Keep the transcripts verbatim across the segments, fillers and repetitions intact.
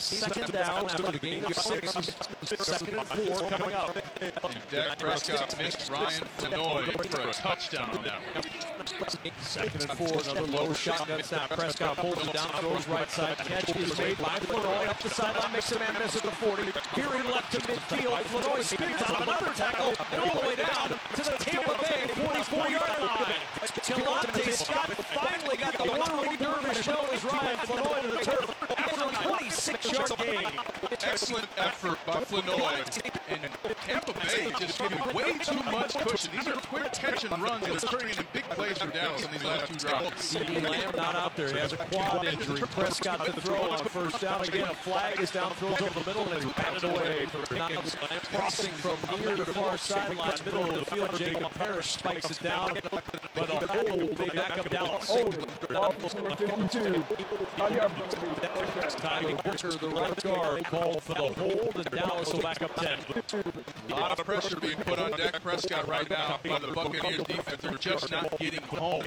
second down after the gain of six. Second and four coming up. And Dak Prescott missed Ryan Flanoy for a touchdown on that one. Second and four, another low shotgun snap. Prescott pulls it down, throws right side. Catch is made by Flanoy up the sideline, makes a man miss at the forty. Veering left to midfield. Flanoy spins out another tackle and all the way down to the Tampa Bay forty-four-yard line. Jelante Scott finally got the one-legged dervish known as Ryan Flanoy to the turf after a twenty-six-yard gain. Excellent effort by Flanoy. And Tampa Bay just giving way too much cushion. These are quick catch and runs that are turning into big plays for Dallas in these last two drives. CeeDee Lamb not out there. He has a quad injury. Prescott to throw on first down again. A flag is down, throws over the middle, and it's batted away for Pickens. Crossing from near to far sideline, middle of the field. Jacob Parrish spikes it down, but a hold. They back up Dallas. Tyler Butcher, the right guard, called for the hold, and Dallas will back up ten. A lot of pressure being put on Dak Prescott right now by the Buccaneers defense. They're just not getting home.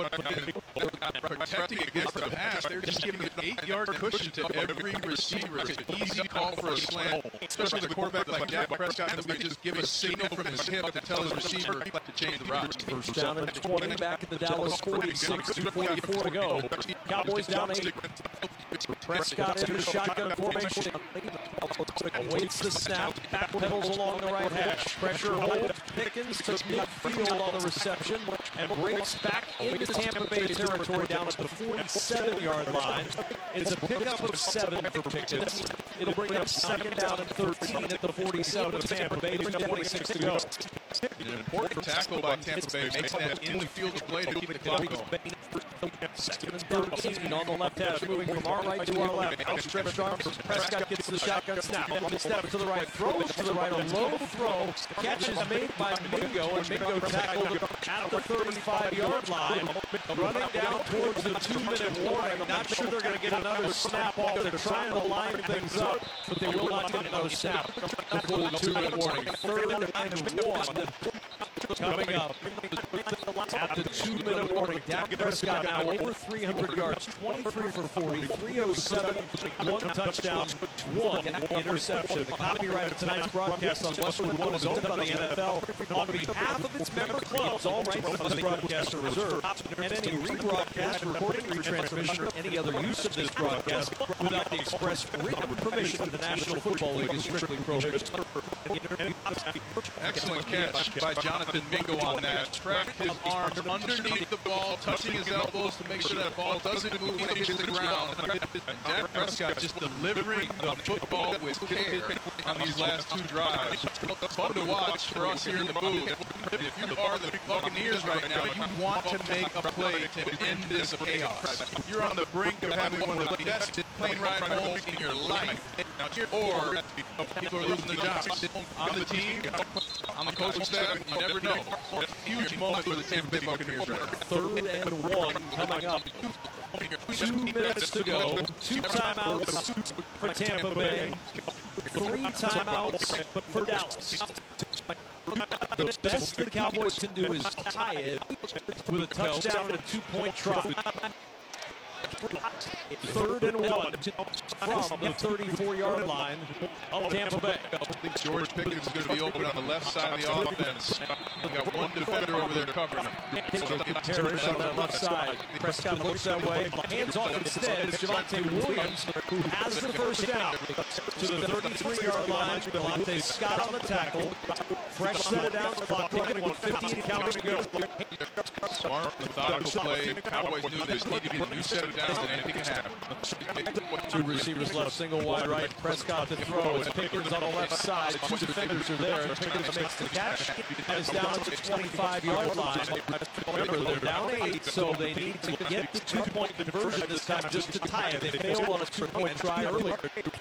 Protecting against the pass, they're just giving an eight-yard cushion to every receiver. It's an easy call for a slant, especially the quarterback like Dak Prescott. And we just give a signal from his hip to tell his receiver to change the route. First down and twenty back at the Dallas forty-six, two forty-four to go. Cowboys down eight. Prescott in the shotgun formation. Awaits the snap. Backpedals along the right hash. Pressure hold. Pickens to midfield on the reception and breaks back into Tampa Bay territory down at the forty-seven-yard line. It's a pickup of seven for Pickens. It'll bring up second down and thirteen at the forty-seven of Tampa Bay. two twenty-six to go. An important tackle by Tampa Bay makes that in the field of play to keep the clock going. Second and thirteen on the left hash, moving from our right to our left. Outstretched arms. Prescott gets the shotgun snap. One step to the right, throws to the right, a low throw. Catch is made by Mingo, and Mingo tackled at the thirty-five-yard line. Running down towards the two-minute warning. Not sure they're going to get another snap off. They're trying to line things up, but they will not get another snap before the two-minute warning. Third and one coming up at the two-minute warning. Dak Prescott now over three hundred yards, twenty-three for forty, three oh seven, one touchdown, one interception. The copyright of tonight's broadcast on Westwood One is owned by the N F L on behalf of its member clubs. All rights of this broadcast are reserved, and any rebroadcast, recording, retransmission, or any other use of this broadcast without the express written permission of the National Football League is strictly prohibited. Excellent catch by Jonathan Mingo on that. Tracked his arms underneath the ball, touching his elbows to make sure that ball doesn't move when it hits the ground. And Dak Prescott just delivering the football with care on these last two drives. Fun to watch for us here in the booth. If you are the Buccaneers right now, you want to make a play to end this chaos. You're on the brink of having one of the best plane ride home in your life. Or people are losing their jobs. On the team, on the coaching staff, you never know. Huge moment for the Tampa Bay Buccaneers right now. Third and one coming up. Two minutes to go. Two timeouts for Tampa Bay. Three timeouts for Dallas. The best the Cowboys can do is tie it with a touchdown and a two-point try. Third and one from the thirty-four-yard line of Tampa Bay. I think George Pickens is going to be open on the left side of the offense. We got one defender over there covering him. Parrish on that left side. Prescott looks that way. Hands off instead. It's Javonte Williams who has the first down to the thirty-three-yard line. Jelante Scott on the tackle. Fresh set it down. Clock running. one fifteen counting to go. Smart, methodical play. Cowboys knew this needed to be a new set of downs and anything can happen. Two receivers left, single wide right. Prescott to throw. It's Pickens on the left side. Two defenders are there. Pickens makes the catch. And is down at the twenty-five-yard line. Remember, they're down eight, so they need to get the two-point conversion this time just to tie it. They failed on a two-point try earlier.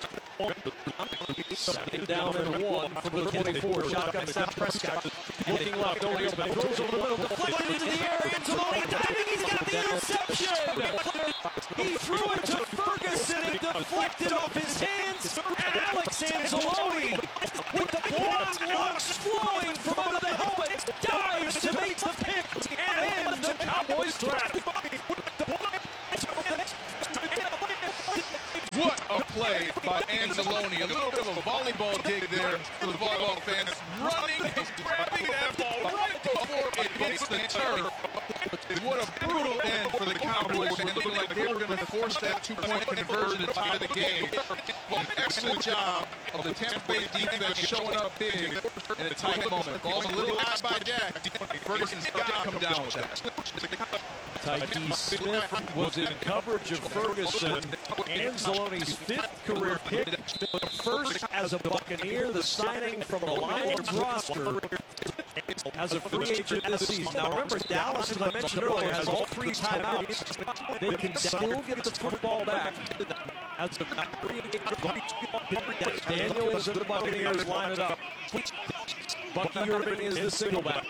Second down and one from the twenty-four. Shotgun snap. Prescott looking left, only open. Throws over the middle. Deflected into the air. Anzalone diving. He's got the interception. He threw it to Ferguson. It deflected off his hands. And Alex Anzalone, with the blonde locks flowing from under the helmet, dives to make the pick and end the Cowboys' threat. What a play by Anzalone. A little bit of a volleyball dig there for the volleyball fans. Running and grabbing that ball right before it hits the turf. What a brutal end for the Cowboys. And looking like they were going to force that two-point conversion to tie the game. An excellent job of the Tampa Bay defense showing up big in a tight moment. Ball's a little high by Jack. Ferguson's got to come down with that. Tyke Smith was in coverage of Ferguson. Anzalone's fifth career pick. First as a Buccaneer, the signing from the Lions roster as a free agent this season. Now remember, Dallas, as I mentioned earlier, has all three timeouts. They can still get the football back. As a free agent, Daniel is in the Buccaneers, line it up. Bucky Irving is the single back.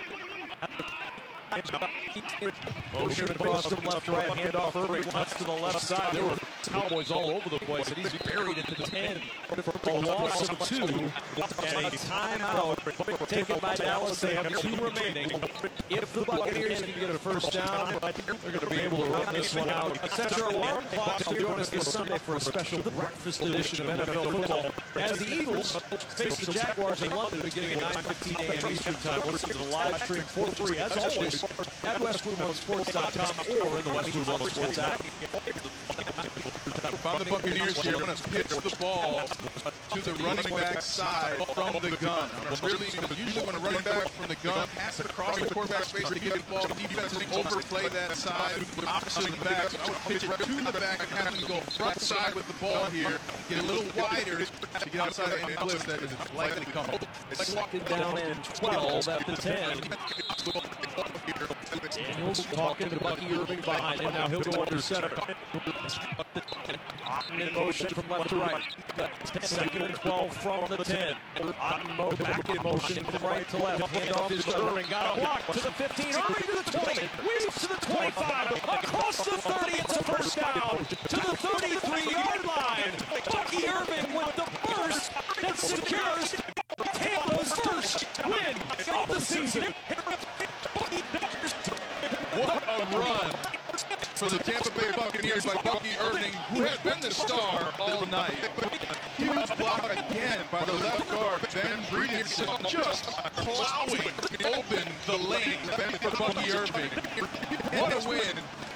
Motion across from left to right, handoff Irving cuts to the left side. There were Cowboys all over the place, and he's buried into the ten for a loss of two. And a timeout taken by Dallas. They have two remaining. If the Buccaneers can get a first down, they're going to be able to run this one out. Set your alarm clocks to join us this Sunday for a special breakfast edition of N F L football. As the Eagles face the Jaguars in London beginning at nine fifteen a m Eastern Time. Listen to the live stream for free, as always, at west blue mountain sports dot com or in the West Blue Mountain Sports app. Found the Buccaneers here. Going to pitch the ball to the running back side from the gun. Really, usually when a running back from the gun passes it across the quarterback space to get the ball, defense can overplay that side opposite of the back. So I would pitch it to the back and have to go front side with the ball here. Get a little wider to get outside and blitz that is likely coming. Second down and twelve at the ten. Daniels talking to Bucky Irving behind him. Now he'll go under center. Otten in motion from left to right. Second and twelve from the ten. Otten mo back in motion from right to left. Handoff is to Irving. Got a block to the fifteen. Irving to the twenty. Weaves to the twenty-five. Across the thirty. It's a first down to the thirty-three yard line. Bucky Irving with the burst that secures Tampa's first win of the season. What a run for the Tampa Bay Buccaneers by Bucky Irving, who has been the star all night. Huge block again by the left guard, Ben Breedenson, just plowing open the lane for Bucky Irving. What a win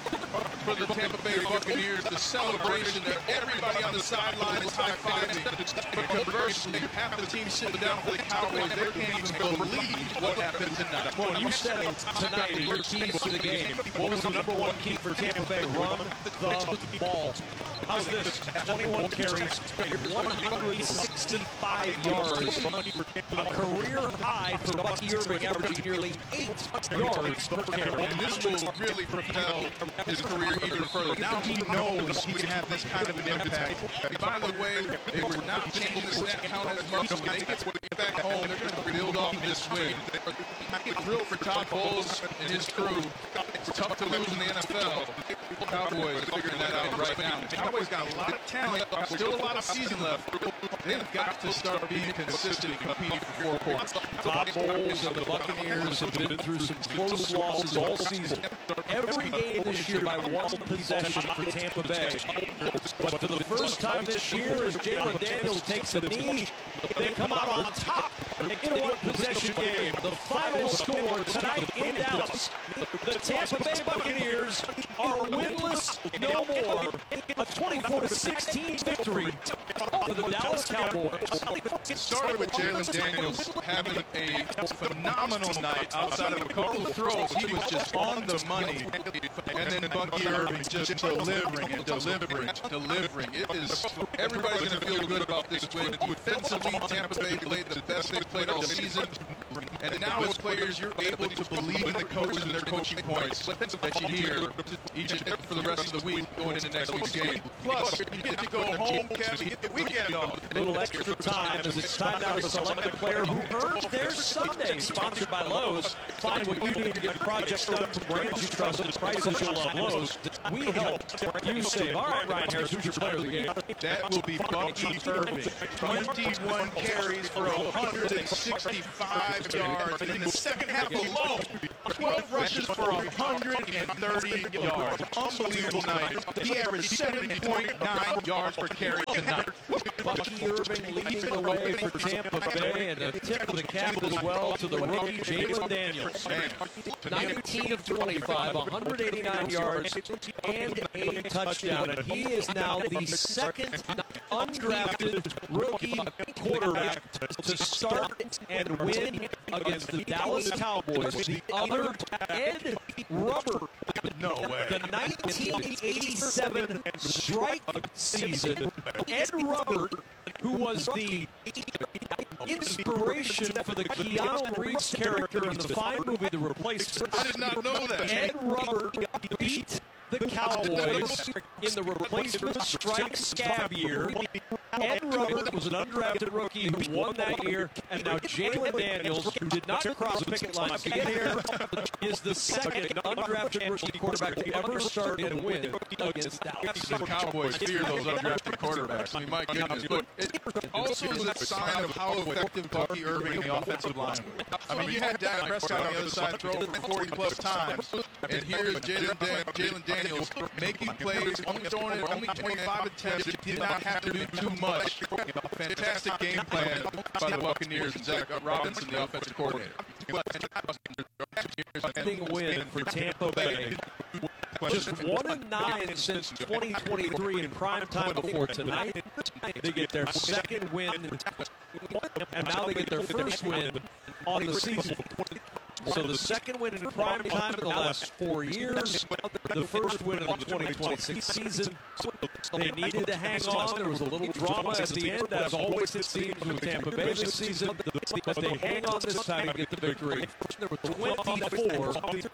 for the Tampa Bay Buccaneers. The celebration that everybody on the sideline is high-fiving. But conversely, half the team sitting down for the Cowboys, they can't even believe what happened tonight. Well, you said it tonight in your keys to the game. What was the number one key for Tampa Bay? Run the ball. How's this? twenty-one carries, one hundred sixty-five yards. A career high for Bucky Irving, averaging nearly eight yards per carry. And this will really propel his career even further. Now he knows he can have this kind of an impact. And by the way, they were not changing the snap count as much. When they get back home, they're going to build off this win. Drill for Todd Bowles and his crew. It's tough to lose in the N F L. Cowboys figuring that out right now. Cowboys got a lot of talent, still a lot of season left. They've got to start being consistent and competing for four points. Todd Bowles and the Buccaneers have been through some close losses all season. Every game this year by one possession for Tampa Bay. But for the first time this year, as Jalen Daniels takes a knee, they come out on top in a one-possession game. The final score tonight in Dallas. The Tampa Bay Buccaneers are winless no more. A twenty-four to sixteen victory over the Dallas Cowboys. It started with Jalen Daniels having a phenomenal night outside of a couple of throws. He was just on the money. And then Bucky Irving just delivering and delivering, delivering. It is, everybody's going to feel good about this win. Defensively, Tampa Bay played the best they've played all season. And now as players, you're able to believe in the coaches and their coaching points that you hear each for the rest of the week going into next week's game. Plus, you get to go home, Kevin, you get the weekend off. A little extra time as it's time now to select a player who earned their Sunday. Sponsored by Lowe's. Find what you need to get projects done from brands you trust and prices you'll love. Lowe's. We help you save. All right, Ryan Harris, who's your player of the game? That will be Bucky Irving. twenty-one carries for one hundred sixty-five yards, and in the second half alone, twelve rushes for one hundred thirty yards. Unbelievable night. He averaged seven point nine yards per carry tonight. Bucky Irving leading the way for Tampa Bay, and a tip of the cap as well to the rookie Jalen Daniels. nineteen of twenty-five, one hundred eighty-nine yards, and a touchdown. And he is now the second undrafted rookie quarterback to start and win against the Dallas Cowboys. The other, Ed Rubbert. No way. The nineteen eighty-seven strike season, Ed Rubbert, who was the inspiration for the Keanu Reeves character in the fine movie The Replacements. I did not know that. Ed Rubbert beat the Cowboys in the Replacement strike scab year. Ed Rubbert was an undrafted rookie who won that year, and now Jalen Daniels, who did not cross the picket line to get here, is the second undrafted rookie quarterback to ever start and win against Dallas. The Cowboys fear those undrafted quarterbacks. I mean, my goodness. But it also is a sign of how effective Bucky Irving, the offensive line, was. I mean, you had Dak Prescott on the other side throw for forty plus times, and here's Jalen Dan- Jalen Daniels making plays, only throwing it, only twenty-five attempts. It did not have to do too much. Fantastic game plan by the Buccaneers and Zach Robinson, the offensive coordinator. Big win for Tampa Bay. Just one and nine since twenty twenty-three in prime time before tonight. They get their second win, and now they get their first win on the season. So the second win in prime time in the last four years, the first win of the twenty twenty-six season. They needed to hang on. There was a little drama at the end, as always it seems with Tampa Bay this season. But they hang on this time and get the victory. twenty-four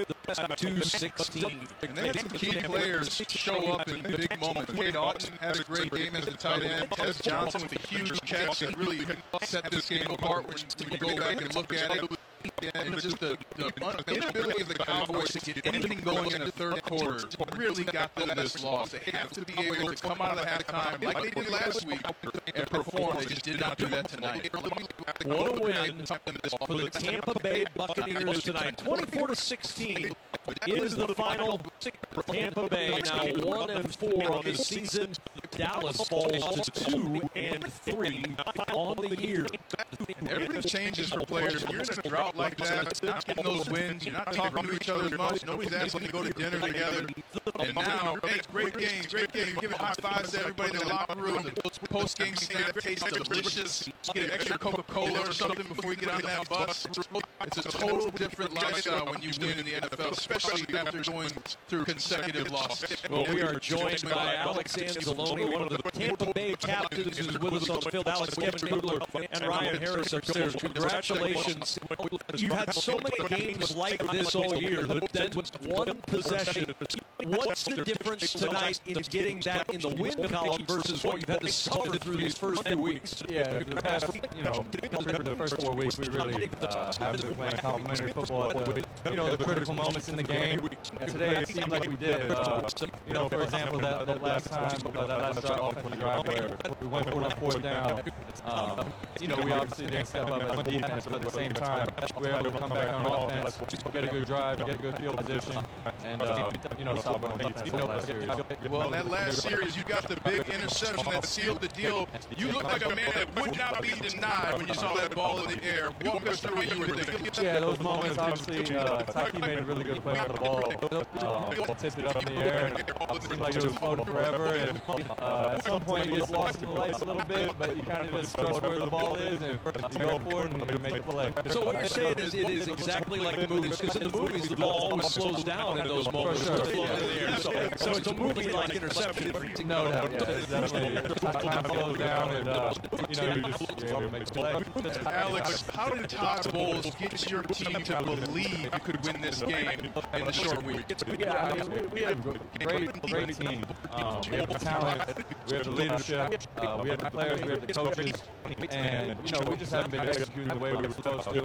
to sixteen. And they had some key players show up in big moments. Cade Otton had a great game as a tight end. Tez Johnson with a huge catch that really set this game apart when you go back and look at it. And just the, the inability of the Cowboys to get anything going in the third quarter really got them this loss. They have to be able to come out of the halftime like they did last week and perform. They just did not do that tonight. What a win for the Tampa Bay Buccaneers tonight. twenty-four to sixteen is the final. Tampa Bay now one and four on the season. Dallas falls to two and three on the year. Everything changes for players. You're in a drought like that, not getting those wins. You're not talking to each other as much. Nobody's asking to go to dinner together. And now, hey, great game, great game. Giving high fives to everybody in the locker room. The post-game snack tastes delicious. Get an extra Coca-Cola or something before you get on that bus. It's a total different lifestyle when you win in the N F L, especially after going through consecutive losses. Well, we are joined by Alex Anzalone, one of the Tampa Bay captains who's with us on the field. Alex, Kevin Kugler, and Ryan Harris upstairs. Congratulations. You've had so many games like this all year that then with one possession. What's the difference tonight in getting that in the win column versus what you've had to suffer through these first few weeks? Yeah, the past, you know, the first four weeks, we really uh, have been playing complimentary football at the, you know, the critical moments in the game. And today it seemed like we did. Uh, you know, for example, that, that last time, uh, that last drive off the drive where we went for it on fourth down. Um, you know, we obviously didn't step up as a defense, but at the same time, we were able to come back on offense, get a good drive, get a good field position, and, uh, you know, stop on defense in the last series. Well, in that last series, you got the big interception that sealed the deal. You looked like a man that would not be denied when you saw that ball in the air. Walk us through what you were thinking. Yeah, those moments, obviously, uh, Taki made a really good play on the ball. Uh, tipped it up in the air, and it seemed like it was floating forever. And uh, at some point, you get lost in the lights a little bit, but you kind of just trust where the ball is, and you go for it, and you make a play. So what you're saying is it is exactly like the movies, because in the movies, the ball always slows down in those moments. For sure. To float in the air. So, so it's a movie-like interception. No doubt, yeah, it's definitely time slows down, and uh, you know, you just you're able to make a play. Alex, how did Todd Bowles get your team to believe you could win this game in the short week? Yeah, I mean, we, we have a great, great team. Um, we have the talent, we have the leadership, uh, we have the players, we have the coaches, and you know, we just haven't been executing the way we were supposed to. And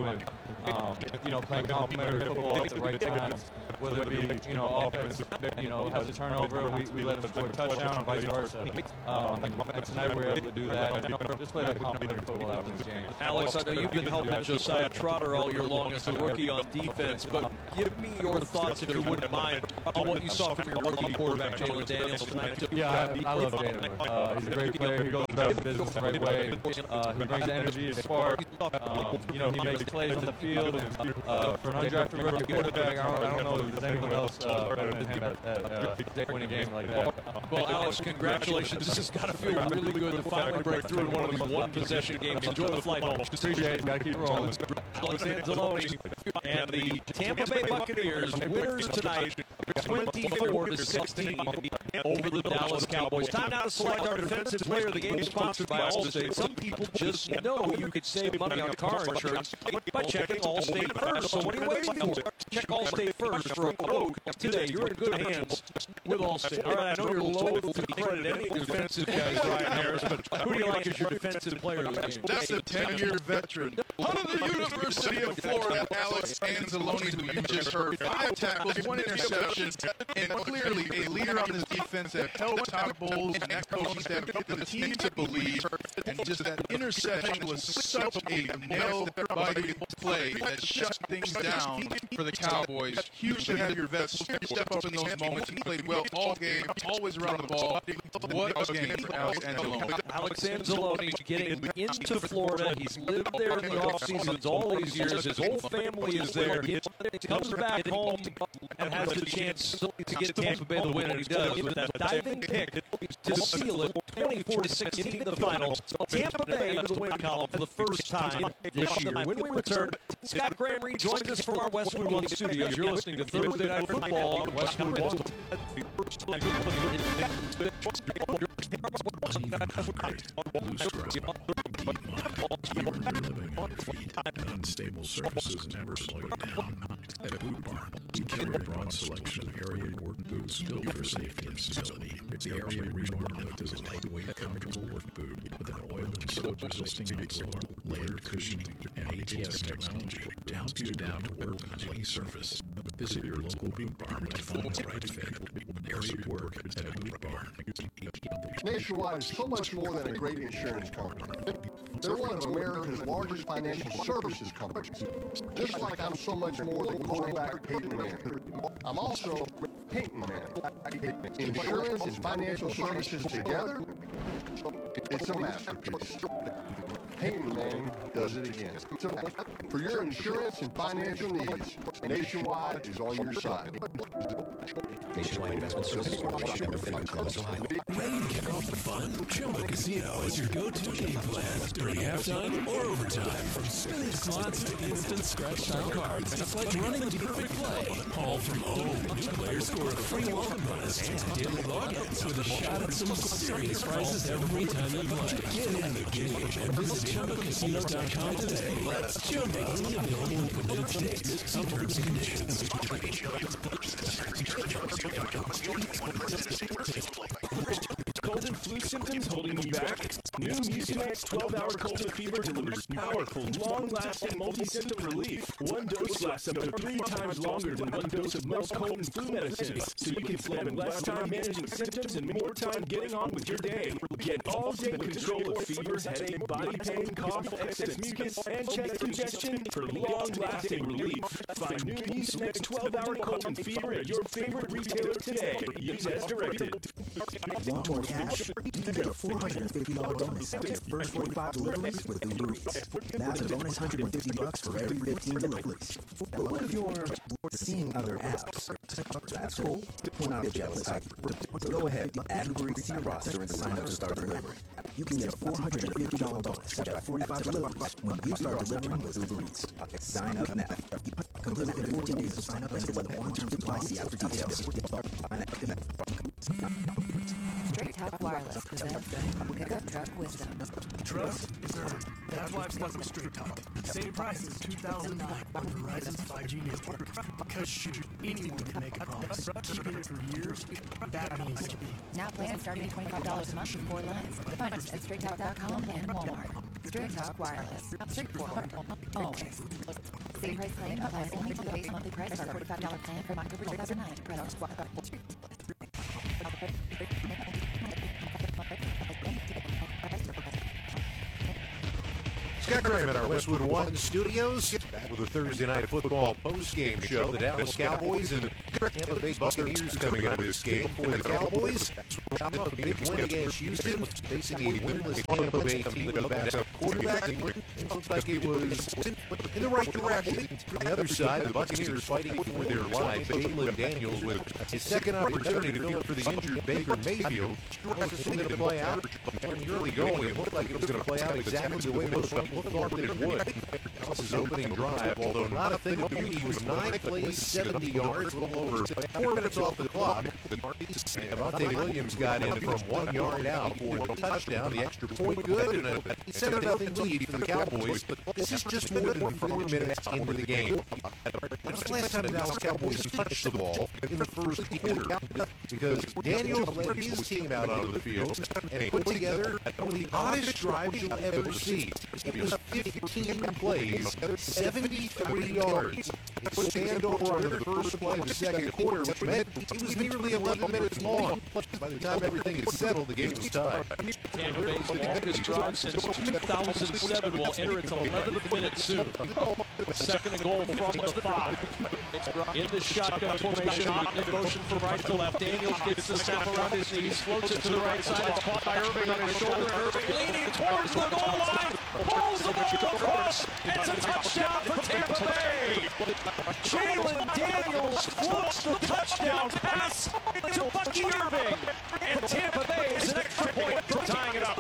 um, you know, playing complementary football at the right times, whether it be, you know, offense, you know, has a turnover, we, we let them score a touchdown, and vice versa. Um, and tonight we were able to do that, and just play that complementary football after the game. Alex, I know you've been helping Josiah Trotter all year long as a rookie on defense, but give me your thoughts, if you wouldn't mind, on what you saw from your rookie quarterback, Jalen Daniels, tonight. Yeah, I, I love Jalen. Uh, he's a great player. He goes about the business the right way. Uh, he brings energy, the spark. Um, you know, he makes plays on the field. And, uh, for an undrafted rookie quarterback, I don't, I don't know if there's anyone else uh, better than him at, at uh, winning a game like that. Well, Alex, congratulations. This has got to feel really good to finally break through in one of these one-possession games. Enjoy the flight home. Appreciate it. Got to keep rolling. Alex Anzalone and the Tampa Bay Buccaneers, winners tonight, twenty-four to sixteen over the Dallas Cowboys. Time now to select our defensive player of the game, sponsored by Allstate. Some people just know you could save money on car insurance by checking Allstate first. So what are you waiting for? Check Allstate first for a quote today. You're in good hands with Allstate. All right, I know you're loath to credit any defensive guys, Ryan Harris, but who do you like as your defensive player of the game? That's a ten-year veteran. Out of the University of Florida, Alex Anzalone, who you just heard, five tackles, one interception, and clearly a leader on this defense that held top bowls and that coaching staff helped the team to believe. And just that interception was such a nail-biting play that shut things down for the Cowboys. Huge to have your vets step up in those moments. He played well all game, always around the ball. What a game for Alex Anzalone. Alex Anzalone getting into Florida. He's lived there in the off seasons all these years. His whole family is there. He comes back home and has the chance to get Tampa Bay the win, and he does with that diving pick to seal it, twenty-four to sixteen the final. Tampa Bay into the win column for the first time this year. When we return, Scott Graham rejoins us from our Westwood One studios. You're listening to Thursday Night Football on Westwood One. Unstable surfaces never slow you down. At Boot Barn, we carry a broad selection of area work boots built for safety and stability. The area reborn lift is a lightweight, comfortable work boot with an oil and soap resisting midsole, layered cushioning, and A T S technology to help you adapt to work on any surface. Visit your local Boot Barn to find the right fit. Area work at Boot Barn. Nationwide is so much more than a great insurance company. They're one of America's largest financial services companies. Just like I'm so much more than quarterback Peyton Manning. I'm also Peyton Manning. Insurance and financial services together, it's a masterpiece. Peyton Manning does it again. So, for your insurance and financial needs, Nationwide is on your side. Nationwide Investment Services Corporation, member Columbus, Ohio. Ready to kick off the fun? Chumba Casino is your go-to game plan during halftime or overtime. From spinning slots to instant scratch-style cards, it's like running the perfect play. All from home. New players score a free welcome bonus and daily logins with a shot at some serious prizes every time you play. Get in the game and visit Chumba Casino dot com today. Chumba only available in limited states. Some terms and conditions. Cold and flu symptoms holding you back? New Mucinex twelve hour cold and fever delivers powerful, long-lasting multi-symptom relief. One dose lasts up to three times longer than one dose of most cold and flu medicines, so you can spend less time managing symptoms and more time getting on with your day. Get all-day control of fever, headache, body pain, cough, excess mucus, and chest congestion for long-lasting relief. Find new Mucinex twelve hour cold and fever at your favorite retailer today. Use as directed. Want more cash? You get a four hundred fifty dollars bonus after your first forty-five deliveries with Uber Eats. That's a bonus one hundred fifty bucks for every fifteen deliveries. But what if you're seeing other apps? That's cool. We're not jealous. So go ahead, add Uber Eats to your roster and sign up to start delivering. You can get a four hundred fifty dollars bonus after forty-five deliveries when you start delivering with Uber Eats. Sign up now. Complete within fourteen days to sign up and select the long-term supply. See after details. Straight Talk Wireless presents Pickup Truck Wisdom. Trust is earned. That's why it's nothing Straight Talk. Same price as two thousand nine on Verizon's five G network. Because shoot, anyone can make a promise. Keeping it for years, that means to be. Now plans starting at twenty-five dollars a month with four lines. Find us at straight talk dot com and Walmart. Straight Talk Wireless. Straightforward. Always. Same price plan applies only to the base monthly price of our forty-five dollar plan from October two thousand nine. Press one. Scott Graham at our Westwood One studios. Back with a Thursday night football post-game show. The Dallas Cowboys and Tampa Bay Buccaneers coming into this game. For the Cowboys, a big win against Houston, facing a winless Tampa Bay team with a backup quarterback. It looks like it was in the right direction. On the other side, the Buccaneers fighting for their lives. Jalen Daniels with his second opportunity to fill up for the injured Baker Mayfield. After seeing it play out in the early going, it looked like it was going to play out exactly the way most people thought that it would. Dallas's opening drive, although not a thing of beauty, was nine plays, seventy yards, a little over four minutes off the clock. Javonte Williams got in from one yard out for a touchdown. The extra point good, and a seven nothing lead for the Cowboys. But this is just more than four minutes into the game. When's the last time the Dallas Cowboys touched the ball in the first quarter? Because Daniels led his team out onto the field and put together one of the oddest drives you'll ever see. It was fifteen plays, seventy-three yards. It put Standover on the first play of the second quarter, which meant it was nearly eleven minutes long. By the time everything had settled, the game was tied. Tampa Bay's longest drive since two thousand seven will enter its eleventh minute soon. Second and goal from the five. In the shotgun formation, in motion from right to left. Daniels gets the snap around his knees, floats it to the right side. It's caught by Irving on his shoulder. Irving leaning towards the goal line. Pulls the ball across. It's a touchdown for Tampa Bay. Jalen Daniels floats the touchdown pass to Bucky Irving. And Tampa Bay is an extra point for tying it up.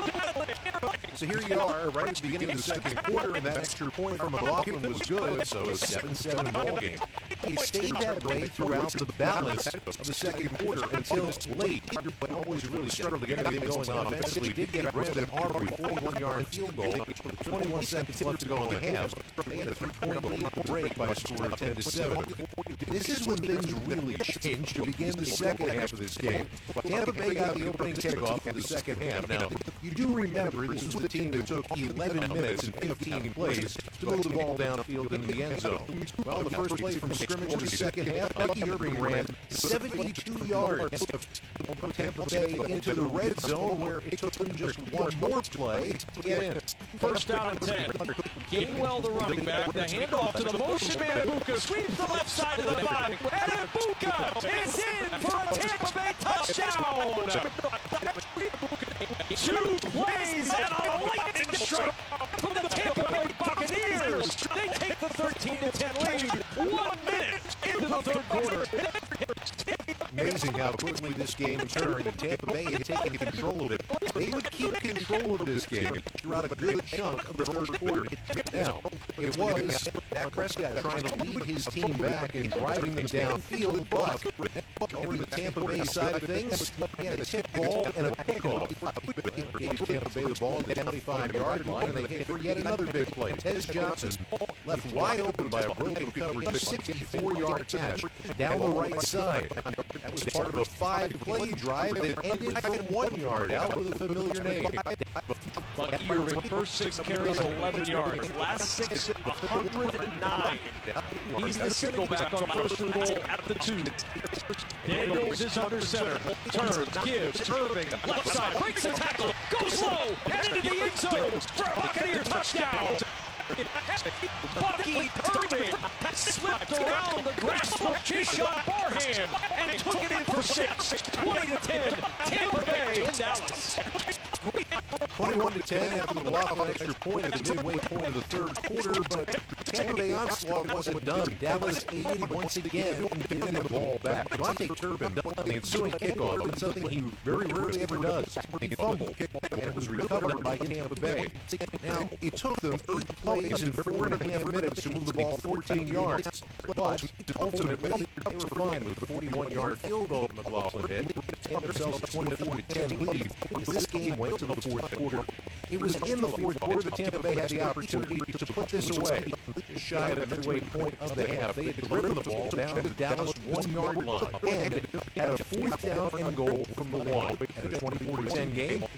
So here you are, right at the beginning of the second quarter, and that extra point from McLaughlin was good, so a seven seven ball game. He stayed that way throughout the balance of the second quarter until late. But always really struggled to get anything going offensively. Did get Brandon Aubrey, forty-one yard field goal, twenty-one seconds left to go in the half. They had a three-point lead break by a score of ten to seven. This is when things really changed to begin the second half of this game. Tampa Bay got the opening kickoff for the second half. Now, you do remember this was the team that took eleven minutes and fifteen plays to move the ball downfield into the end zone. Well, the first play from scrimmage of the second half, Bucky Irving ran seventy-two yards from Tampa Bay into the red zone, where it took them just one more play to get in. First down and ten. Gainwell, the running back. The handoff to the motion man. Ibuka sweeps the left side of the five. And Ibuka is in for a Tampa Bay touchdown. Two plays and a lightning strike from the Tampa Bay Buccaneers. They take the thirteen to ten lead. One minute into the third quarter. Amazing how quickly this game turned, and Tampa Bay had taken control of it. They would keep control of this game throughout a good chunk of the third quarter. Now, it was Dak Prescott trying to lead his team back and driving them downfield, but over the Tampa Bay side of things, he had a tip ball and a pickoff. Gave Tampa Bay the ball at the twenty-five yard line, and they hit for yet another big play. Tez Johnson left wide open by a broken coverage, sixty-four yard catch down the right side. That was part of a five-play drive that ended from one yard out with a familiar name. Bucky Irving, first six carries, eleven yards. Last six, one hundred nine. He's the single back on first and goal at the two. Daniels is under center. Turns, gives, Irving, left side, breaks the tackle, goes slow, and into the end zone for a Buccaneer touchdown. Bucky Irving slipped around the grasp of Keyshawn Barham and took it in for six. twenty to ten, Tampa Bay in Dallas. twenty-one to ten after the McLaughlin extra point at the midway point of the third quarter, but Tampa Bay onslaught wasn't done. Dallas aided once again in getting the ball back. Devontae Turpin, the ensuing kickoff, did something he very rarely ever does. He fumbled, and it was recovered by Tampa Bay. Now, it took them eight plays in four and a half minutes to move the ball fourteen yards, but ultimately they were fine with the forty-one yard field goal McLaughlin hit, and themselves a twenty-four to ten lead. This game went to the fourth quarter. It was in the fourth quarter that Tampa Bay had the opportunity to put this away. Just shy of the midway point of the half, they had driven the ball down to the Dallas one-yard line and had a fourth down and goal from the one. At a twenty-four to ten game,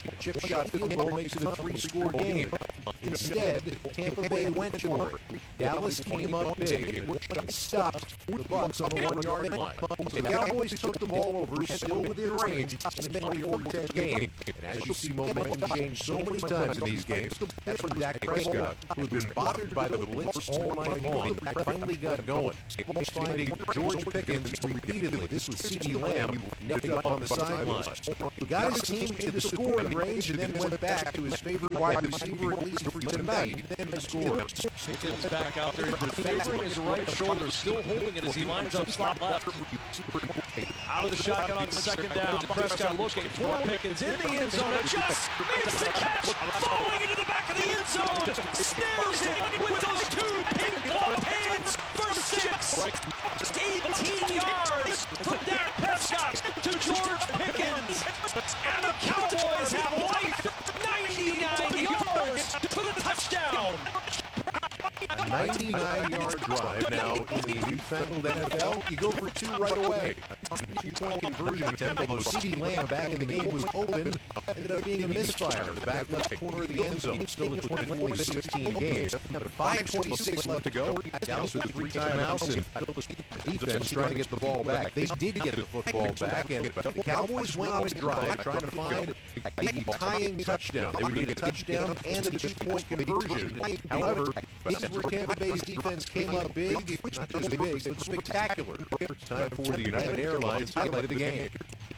Chip shot field goal makes it a three-score game. Instead, Tampa Bay went for it. Dallas came up big and stopped the Bucs on the one-yard line. The Cowboys took the ball over, still within range, in a twenty-four ten game. And as you see momentum change so many times in these games, that's when Dak Prescott, who had been bothered by the blitz all night long, finally got going. He's finding George Pickens repeatedly. This was C D Lamb nipped up on the sidelines. The guys came into scoring range and then went back to his favorite wide receiver, at least for tonight, and the score. Pickens back out there, favoring his right shoulder, still holding it as he lines up slot left. Out of the shotgun on second down. Prescott looking for Pickens in the end zone. Just makes the catch, falling into the back of the end zone. Snares it with those two pink glove hands for six. eighteen yards from Dak Prescott to George Pickens. And the Cowboys have life. ninety-nine yards for the touchdown. A ninety-nine-yard drive now in the newfangled N F L. You go for two right away. Two-point conversion attempt, although C D Lamb back in the game was open, ended up being a misfire in the back left corner of the end zone. Still a twenty-four to sixteen game. five twenty-six left to go. Dallas with three timeouts, and the defense trying to get the ball back. They did get the football back, and the Cowboys went on a drive trying to find a tying touchdown. They would need a touchdown and a two-point conversion. However, this is where Tampa Bay's defense came up big, not just big, but spectacular. Time for the United Airlines highlight of the game.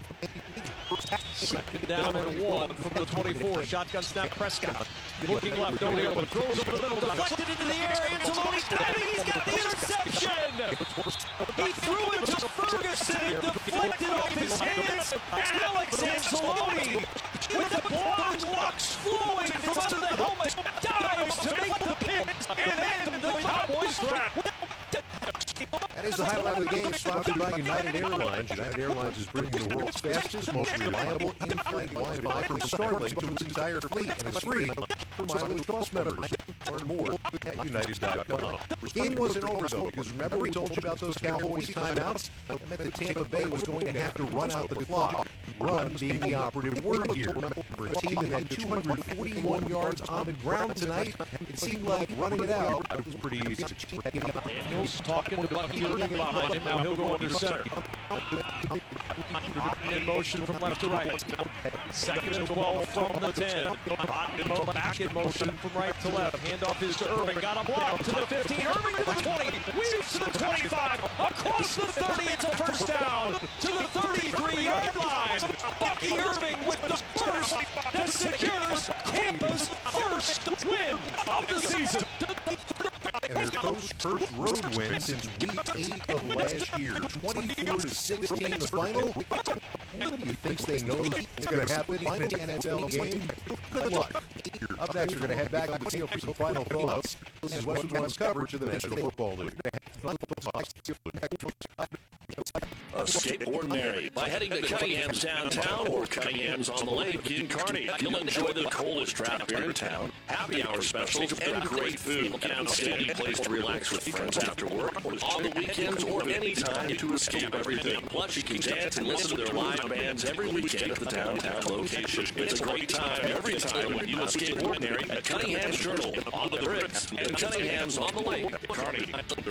Second down and one from the twenty-four. Shotgun snap, Prescott. Looking left, only open. Throws over the middle, deflected into the air. Anzalone's diving. He's got the interception. He threw it to Ferguson. It deflected off his hands. And Alex Anzalone, with the blonde locks flowing from under the helmet, dives to make the pick and end the Cowboys trap. That is the highlight of the game, sponsored by United Airlines. United Airlines is bringing the world's fastest, most reliable in-flight Wi-Fi from Starlink to its entire fleet, and it's free for Mileage Plus members. Learn more at United dot com. The game wasn't over, though, because remember we told you about those Cowboys timeouts? That meant that Tampa Bay was going to have to run out the clock. Run being the operative word here. For a team that had two hundred forty-one yards on the ground tonight, it seemed like running it out was pretty easy. Daniels talking to Bucky Irving behind him. Now he'll go under center. In motion from left to right. Second and twelve from the ten. Back in motion from right to left. Handoff is to Irving. Got a block to the fifteen. Irving to the twenty. Weaves to the twenty-five. Across the thirty. It's a first down to the thirty-three-yard line. Bucky Irving with the first that secures Tampa's first win of the season. And their first, first road win since week eight of last year. twenty-four to sixteen the final. Anybody who thinks they know what's going to happen in an N F L game, good luck. Up next, we're going to head back to the field for some final thoughts. This is Western One's coverage of the National Football League. Escape ordinary by heading to Cunningham's downtown or Cunningham's on the lake in Kearney. You'll enjoy the coldest draft beer in town, happy hour specials, and great food. An outstanding place to relax with friends after work, on the weekends, or anytime to escape everything. Plus, you can dance and listen to their live bands every weekend at the downtown location. It's a great time every time when you escape ordinary at Cunningham's Journal, on the bricks, and Cunningham's on the lake, Kearney.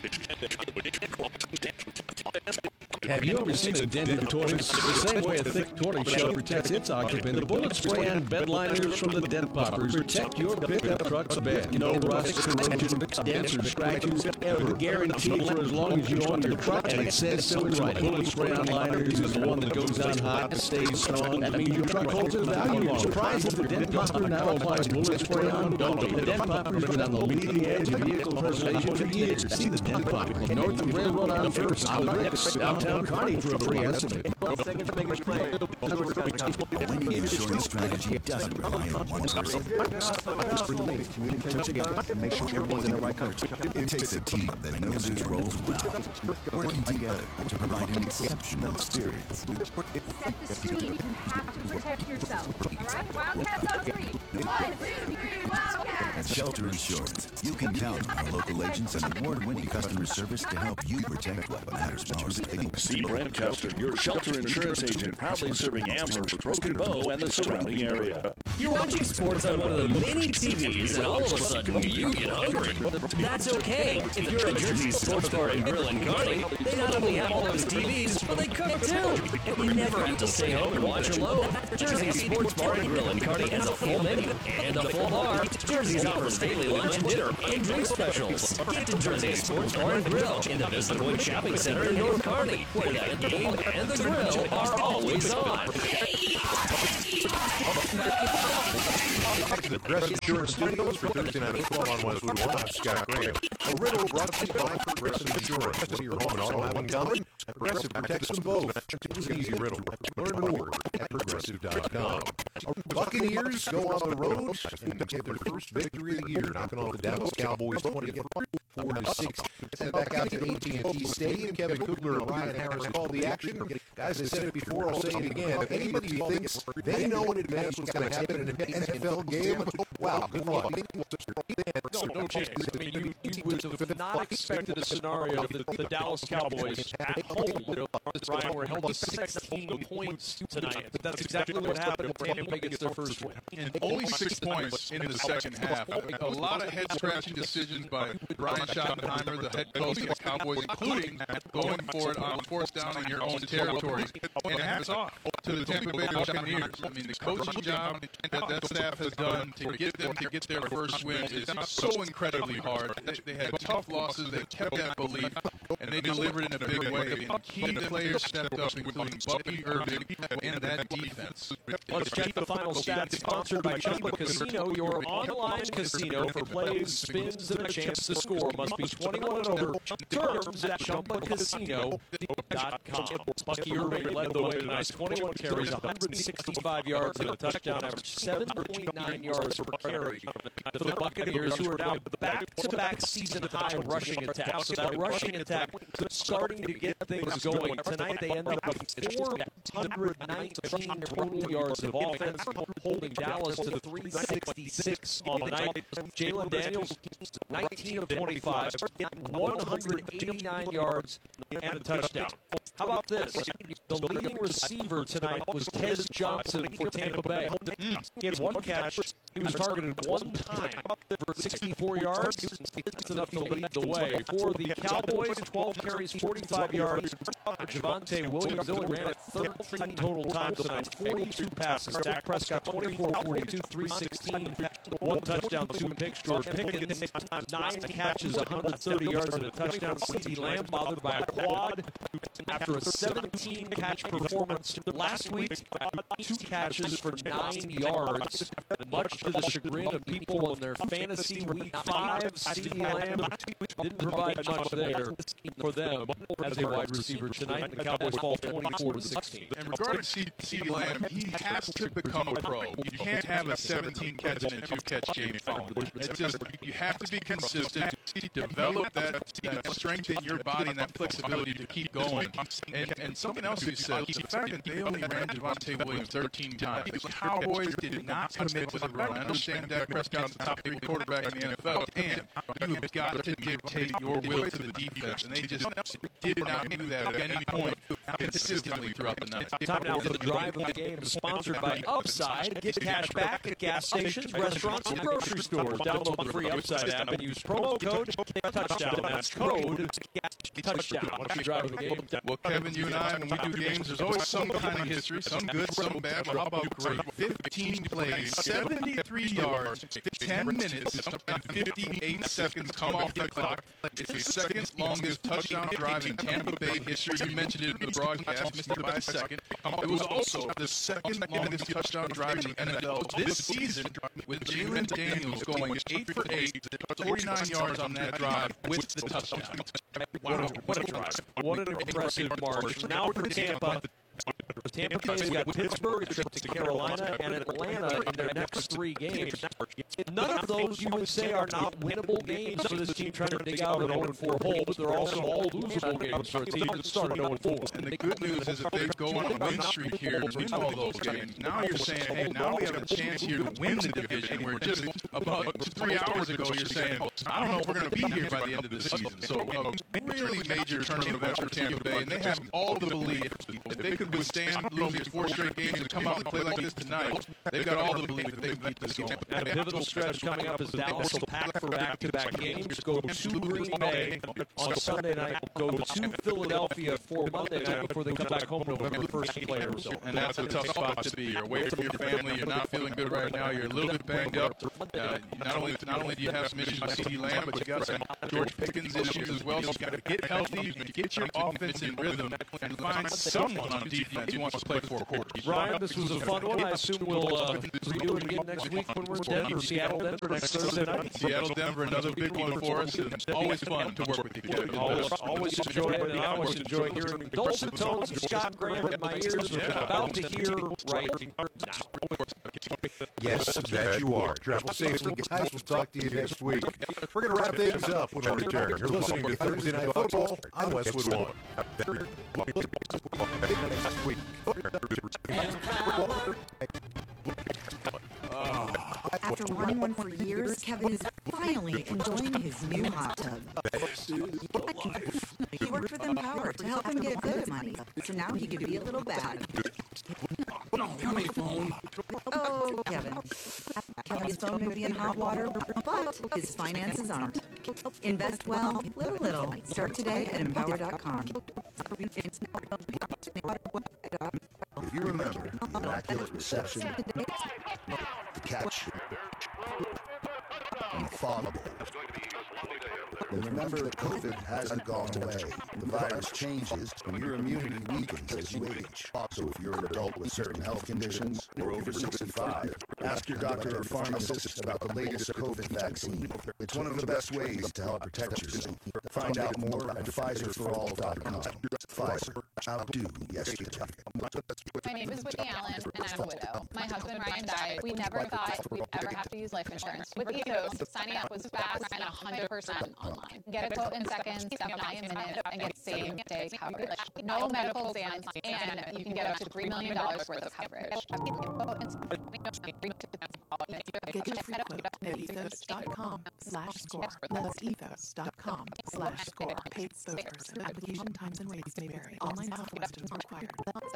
Have you ever seen a dented tortoise? The same way a thick tortoise shell protects its occupant, the bullet spray and bed liners from the Dent Poppers protect your pickup truck's bed. No rust, corrosion, dents, or scratches ever. Guaranteed for as long as you own your truck, and it says so right. Bullet spray on liners is the one that goes on hot and stays strong. That means your truck holds its value long. Surprised that the Dent Popper now applies bullet spray on don't. The Dent Popper's been on the leading edge of vehicle preservation for years. See the Dent Popper north of Railroad on first, on the bricks, downtown Kearney for a free estimate. A winning insurance strategy doesn't rely on one person. Related communicate together and make sure everyone's in the right country. It takes a team that knows its roles well, working together to provide an exceptional experience. Set the screen. You have to protect yourself. All right? Wildcats on three. One, two, three, Wildcats! At Shelter Insurance, you can count on our local agents and award-winning customer service to help you protect what matters most. See Brent Custer, your Shelter Insurance agent, proudly serving Amherst, Broken Bow, and the surrounding area. You're watching sports on one of the many T Vs, and all of a sudden you get hungry. That's okay. If you're at Jersey's Sports Bar and Grill in Kearney, they not only have all those T Vs, but they cook too. And you never have to stay home and watch alone. Jersey's Sports Bar and Grill in Kearney has a full menu and a full bar. Jersey's offers daily lunch and dinner and drink specials. Get to Jersey's Sports Bar and Grill in the Vista Point Shopping Center in North Kearney, where the game and the grill are always on. The Progressive Insurance Studios for Thursday Night Football on Westwood One. I'm Scott Graham. A riddle brought to you by Progressive Insurance. Whether your home and auto have in common, Progressive protects them both. It was an easy riddle. Learn more at progressive dot com. Buccaneers go on the road and get their first victory of the year, knocking off the Dallas Cowboys twenty-four to six. Sent back out to A T and T Stadium. Kevin Kugler and Ryan Harris called the action. Guys, I said it before, I'll say it again. If anybody thinks they know in advance what's going to happen in an N F L game, wow, good luck. No, no chance. I mean, you, you would have not expected a scenario that the Dallas Cowboys at home, Ryan, were held to sixteen points tonight. But that's exactly what happened when Tampa Bay gets their first win. And only six points in the second half. A lot of head-scratching decisions by Brian Schottenheimer, the head coach of the Cowboys, including going for it on fourth down in your own territory. And hats off to the Tampa Bay Buccaneers. I mean, the coaching job that that staff has done to get them to get their first win is so incredibly hard. They, they had tough losses. They kept that belief, and they delivered in a big way. And key players stepped up, including Bucky Irving and that defense. Let's check the final stats. Sponsored by Chumba Casino, your online casino for plays, spins, and a chance to score. Must be twenty-one and over. Terms at chumba casino dot com. Bucky Irving led the way tonight. twenty-one carries, one hundred sixty-five yards, and a touchdown average, seven point nine yards per carry. For the Buccaneers, who are now back-to-back season high rushing attack. So that rushing attack starting to get things going. Tonight they end up with four hundred nineteen total yards of offense, holding Dallas to three sixty-six on the night. Jalen Daniels, nineteen of twenty-five, one hundred eighty-nine yards and a touchdown. How about this? The leading receiver tonight was Tez Johnson for Tampa Bay. He had one catch. He was targeted one time for sixty-four yards. That's enough to lead the way. For the Cowboys, twelve carries, forty-five yards. Javonte Williams only ran it thirteen total times tonight, forty-two passes. Dak Prescott, twenty-four forty-two, three sixteen, one touchdown, two picks. George Pickens, nine catches, one hundred thirty yards and a touchdown. CeeDee Lamb bothered by a quad after a seventeen-catch performance last week. Two catches for nine yards, much to the chagrin of people in their fantasy week five. CeeDee Lamb didn't provide much there for them as a wide receiver tonight. The Cowboys fall twenty-four to sixteen. And regarding CeeDee Lamb, he has to become a pro. You can't have a seventeen-catch and two-catch game. It's just, you have to be consistent, develop that, that strength in your body and that flexibility to keep going. And, and something else you said, the fact that they only ran Javonte Williams thirteen times. The Cowboys did not commit to the run. I understand Dak Prescott's the top three quarterback in the N F L, and you've got to dictate your will to the defense. And they just did not do that at any point consistently throughout the night. Time now for the drive of the game, sponsored by Upside. Get cash back at gas stations, restaurants, and grocery stores. Download the free Upside app and use promo code touchdown. That's code touchdown. What's your drive of the game? Well, Kevin, you and I, when we do games, there's always some kind of history, some good, some bad. But how about great? fifteen plays, seventy-three yards, ten minutes, and fifty-eight seconds come off the clock. It's the second longest touchdown drive in Tampa Bay history. You mentioned it in the broadcast, missed it by a second. It was also the second longest touchdown drive in the N F L this season, with Jalen Daniels going eight for eight, forty-nine yards on that drive with the touchdown. What a, what a drive. What an impressive march. Now for Tampa. Tampa Bay's got Pittsburgh, a trip to Carolina, and Atlanta in their next three games. None of those you would say are not winnable games for this team trying to dig out an oh and four hole, but they're also all losable games for a team that started oh and four. And the good news is if they go on a win streak here and win all those games, now you're saying, hey, now we have a chance here to win the division, where just about three hours ago you're saying, I don't know if we're going to be here by the end of the season. So a really major turn of events for Tampa Bay, and they have all the belief that they could withstand can lose these four straight games and come out and play like this tonight, they've got all the belief that they can beat this game. And a pivotal stretch coming up as Dallas will pack for back-to-back games. Go to Green Bay on Sunday night. Go to Philadelphia for Monday night before they come back home November first to play Arizona. And that's a tough spot to be. You're away from your family. You're not feeling good right now. You're a little bit banged up. Uh, not only not only do you have some issues with CeeDee Lamb, but you got some George Pickens issues as well. So you got to get healthy, get your offense in rhythm, and find someone on defense who wants to play four quarters. Ryan, this was a fun one. I assume we'll uh, redo it again next week when we're in Denver, Seattle, Denver next Thursday night. Seattle, Denver, another big one for us. And always fun to work with you. Always, always enjoy it, and I always enjoy hearing the dulcet tones of Scott Graham in my ears, which I'm about to hear right now. Yes, that you are. Travel safely, guys. We'll talk to you next week. We're going to wrap things up when we return. You're listening to Thursday Night Football on Westwood One. Next week. After wanting one for years, Kevin is finally enjoying his new hot tub. He worked with Empower to help him get good at money, so now he could be a little bad. Oh, Kevin. Kevin's phone may be in hot water, but his finances aren't. Invest well, little little. Start today at empower dot com. If you remember, immaculate reception, catch, and fall. Then remember that COVID hasn't gone away. The virus changes and your immunity weakens as you age. So if you're an adult with certain health conditions or over sixty-five, ask your doctor or pharmacist about the latest COVID vaccine. It's one of the best ways to help protect yourself. Find out more at Pfizer for all dot com. Pfizer, outdo yesterday. My name is Whitney Allen, and I'm a widow. My husband Ryan died. We never thought we'd ever have to use life insurance. With Ethos, signing up was fast and one hundred percent online. Get a quote in seconds, F and I in minutes, and get same-day coverage. No medical exams, and you can get up to three million dollars worth of coverage. Get your free quote at ethos dot com slash score. That's ethos dot com slash score. Paid spokesperson. Application times and rates may vary. Online health questions required.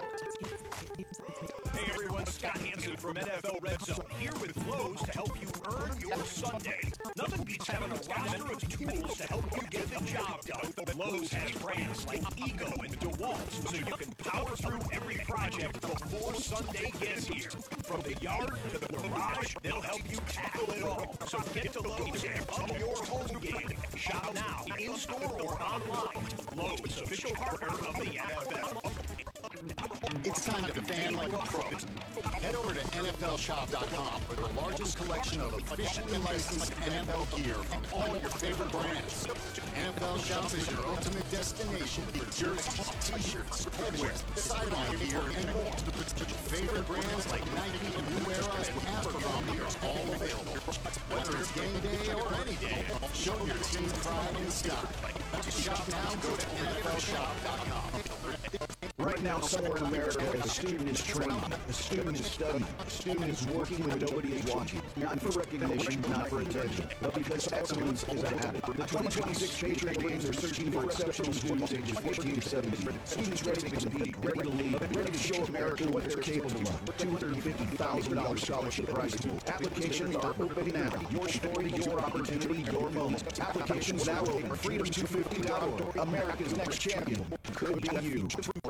Hey everyone, Scott Hansen from N F L Red Zone here with Lowe's to help you earn your Sunday. Nothing beats having a roster of tools to help you get the job done. Lowe's has brands like Ego and DeWalt, so you can power through every project before Sunday gets here. From the yard to the garage, they'll help you tackle it all. So get to Lowe's and up your home game. Shop now, in-store or online. Lowe's, official partner of the N F L. It's time to fan like a pro. Head over to N F L shop dot com for the largest collection of officially licensed N F L gear from all your favorite brands. N F L Shop is your ultimate destination for jerseys, t-shirts, headwear, sideline gear, and more. Favorite brands like Nike, New Era, and Abercrombie are all available. Whether it's game day or any day, show your team pride in the sky. To shop now, go to N F L shop dot com. Right now, somewhere in America, a student is training, a student is studying, a student is working when nobody is watching. Not for recognition, not for attention, but because excellence is a habit. The twenty twenty-six Patriot Games are searching for exceptional students ages fourteen to seventeen. Students ready to compete, ready to lead, ready to show America what they're capable of. two hundred fifty thousand dollars scholarship prizes. Applications are open now. Your story, your opportunity, your moment. Applications now open. freedom two fifty dot org. America's next champion could be you.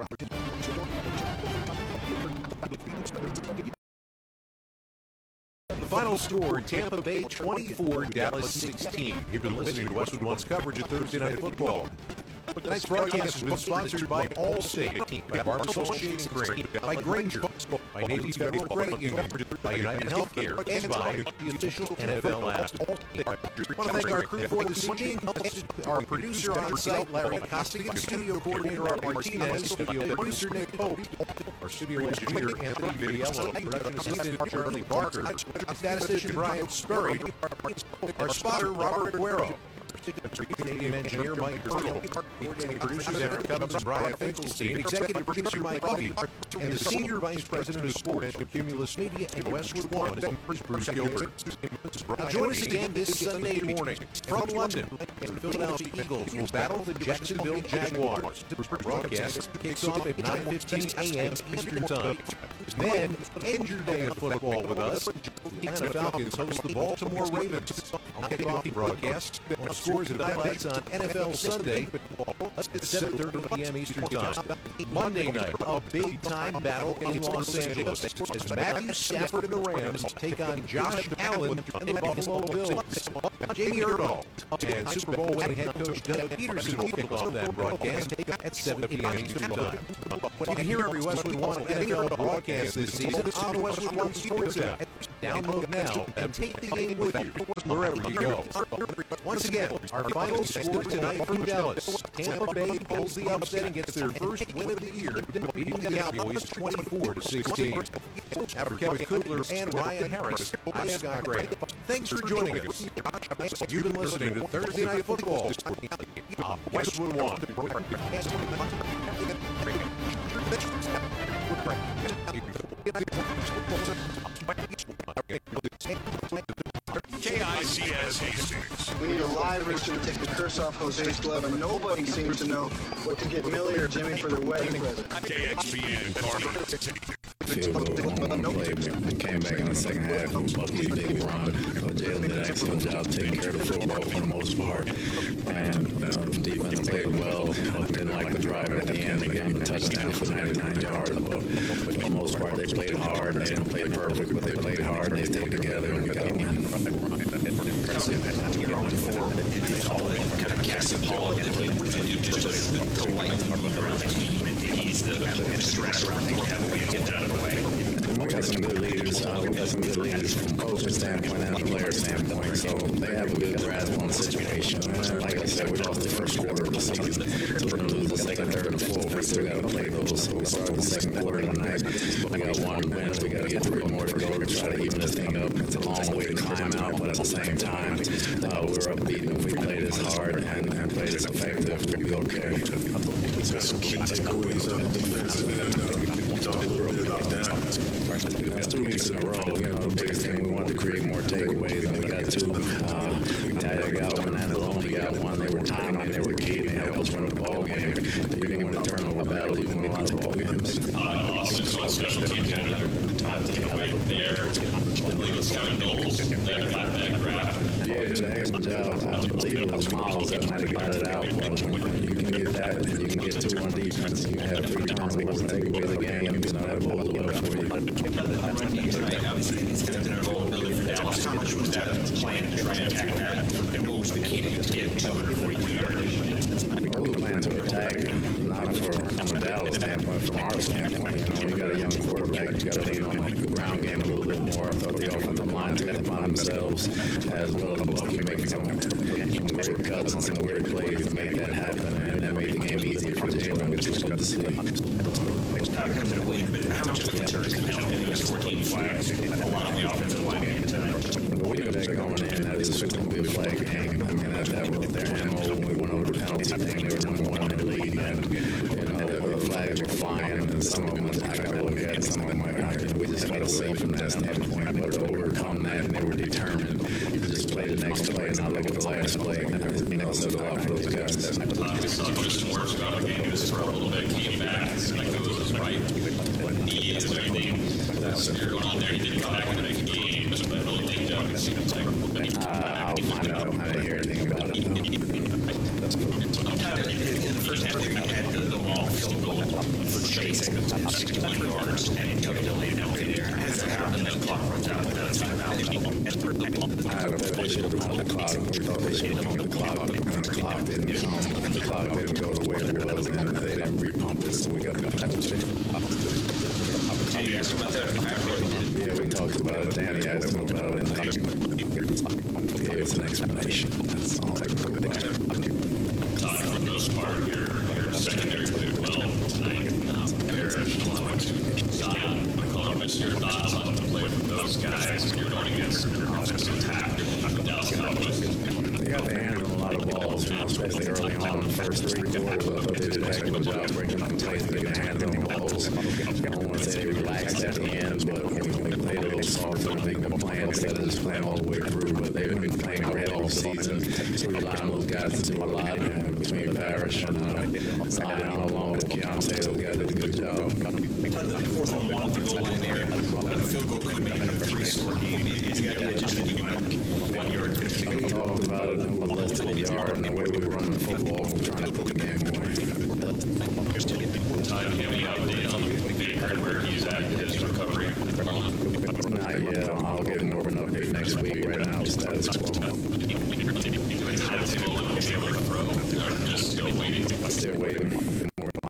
The final score, Tampa Bay twenty-four, Dallas sixteen. You've been listening to Westwood One's coverage of Thursday Night Football. Tonight's broadcast has been sponsored by Allstate, by Barbasol Shaving Cream, by Granger, by Navy Federal Credit Union, by United Healthcare, and by the official N F L app. I want to thank our crew for this evening. Our producer on site, Larry Costigan, studio coordinator Art Martinez, studio producer Nick Pope, our studio engineer Anthony Vidiello, production assistant Charlie Barker, statistician Brian Spurry, our spotter Robert Aguero. Stadium engineer Mike Burgle, coordinating producers Aaron Cummins and Brian Finkelstein, executive producer Mike Coffey, and the senior vice president of sports at Cumulus Media and Westwood One is Bruce Gilbert. Now join us again this Sunday morning from London. The Philadelphia Eagles will battle the Jacksonville Jaguars. The broadcast kicks off at nine fifteen a.m. Eastern Time. Then, end your day of football with us. The Atlanta Falcons host the Baltimore Ravens. I'll kick off the broadcast on scores and highlights on N F L Sunday at seven thirty p.m. Eastern Time. Monday night, a big-time battle in Los Angeles as Matthew Stafford and the Rams take on Josh Allen and the Buffalo Bills. Jamie Erdahl and Super Bowl winning head coach Doug Peterson will kick off that broadcast at seven p.m. Eastern Time. You can hear every Westwood One N F L broadcast this season on the Westwood One Sports app. Download now and take the game with you wherever you go. Once again, our final score tonight from Dallas. Tampa Bay pulls the upset and gets their first win of the year, beating the Cowboys twenty-four to sixteen. After Kevin Kugler and Ryan Harris, I'm Scott Gray. Thanks for joining us. You've been listening to Thursday Night Football on Westwood One. K I C S Hastings. We need a live rooster to take the curse off Jose's glove, and nobody seems to know what to get Millie or Jimmy for their wedding present. K X P N Carver. Field goal, long play. We came back in the second half. Bucky big run. Jalen did an excellent job taking care of the football for the most part. And uh, the defense played well. Didn't like the drive at the end. They gave them a touchdown for ninety-nine yards. But for the most part, they played hard. They didn't play perfect, but they played hard. They stayed together and we got a win. Impressive. You know, for they call it kind of Cassie Paul again. Just the light around the team and ease the stress around the have we get that out of the way. We got some good leaders. Uh, we got some good leaders from coaching standpoint and a player standpoint. So they have a good grasp on the situation. And like I said, we lost the first quarter of the season. So we're going to lose the second, third, and fourth. We still got to play those. So we started the second quarter tonight. We got one win. We got to get three more to go to try to even this thing up. It's a long way to climb out, but at the same time, uh, we're upbeat. If we play this hard and, and play this effective, we'll be okay. We've got some key takeaways on defensive end. We talked a little bit about that. That's two weeks in a row. You know, the biggest thing we wanted to create more takeaways, and we got two. Uh, we got one and only got one. They were timely, they were key, they helped us win the ball game. You didn't win a turnover battle, you won a lot of ball games. Uh, also, so special teams had another time takeaway there. The league was seven goals. They had got that grab. Yeah, did an excellent job. I believe it was Miles that might have got it out. But you can get that, and you can get two on defense. You have three turnovers and take away the game. You know, that bodes well for you. Obviously, it's going to be a role building for Dallas. How much was that plan to try and attack that? And what was the key to get two hundred forty-two yards? We were planning to attack, not for, from a Dallas standpoint, from our standpoint. You know, you got a young quarterback, you got to lead on the ground game a little bit more. I thought the offensive line got to find themselves, as well as Bucky making some weird cuts and some weird plays to make that happen, and that made the game easier for Jalen, which was good to see. How comes it a win, but how much of the concern is now getting us fourteen flags? A lot of the offensive line game tonight. We knew that going in, that this was going to be a flag game. I mean, that, that was their M O when we went over the penalty thing. They were number one in the league, and, you know, the flags were flying, and some of them I got to look at, and some of them I got to, we just got to see from that standpoint, but to overcome that, and they were determined to just play the next play and not look at the last play, and, you know, so a lot for those guys. I uh, saw Justin Works got a game, he was for a little bit, came back, like it was right, what knee is everything, that's what you're going on there, he didn't come back in the next game, but I really think Doug can see the uh, I'll find out, I didn't hear anything about it, though. That's cool. In the first half, we had the, the long field goal for Chase, sixty-one yards, and Doug delayed out there. As that happened, the clock runs out, and that's time out. I don't know if they should have run the clock. We thought they should have run the clock, and the clock didn't come, and the clock didn't go to where it was, and they didn't repump it, so we got the yeah, we talked about it. Danny asked him about it, and I gave us an explanation. That's all I could do. Uh, for the most part, your, your secondary played well tonight. Um, Parrish, Zion, McCollum, your thoughts on the play from those guys when you're going against an offensive attack? Dallas Cowboys. got their hands on a lot of balls, you know, especially early on in the first three quarters. I thought they did a heck of a job breaking them tight and getting their hands on the balls. I don't want to say they relaxed at the end, but we played a little softer and make them play instead of just playing all the way through. But they've been playing great all season. So we rely on those guys to do a lot, and between Parrish and uh, I don't know along with Keontae, those guys did a good job. Fourth and one, the goal line there. The field goal could have been a three-score game. He's got to just be one yard. We talked about it with less than a yard and the way we run the football. We're trying to put the game away. Time, do you have any update on the hardware he's at his recovery? Not yet. I'll give more of an update next week. Right now, status quo. Just still waiting. Still waiting.